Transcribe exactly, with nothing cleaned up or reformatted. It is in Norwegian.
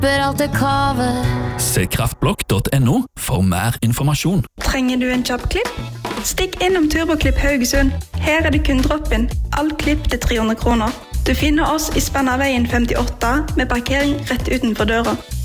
slipper alt det kavet. Se kraftblokk punktum no for mer informasjon. Trenger du en kjapp klipp? Stikk innom Turboklipp Haugesund. Her er det kun drop-in. All klipp til tre hundre kroner. Du finner oss i Spennaveien femtiåtte med parkering rett utenfor døra.